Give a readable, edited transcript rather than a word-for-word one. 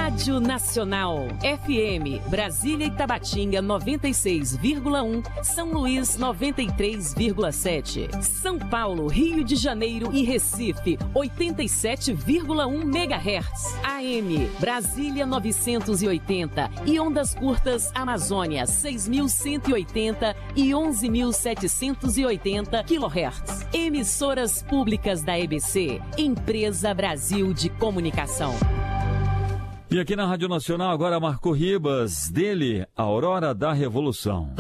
Rádio Nacional. FM, Brasília e Tabatinga 96,1, São Luís 93,7, São Paulo, Rio de Janeiro e Recife 87,1 MHz. AM, Brasília 980 e ondas curtas Amazônia 6.180 e 11.780 kHz. Emissoras públicas da EBC, Empresa Brasil de Comunicação. E aqui na Rádio Nacional, agora Marco Ribas, dele, A Aurora da Revolução.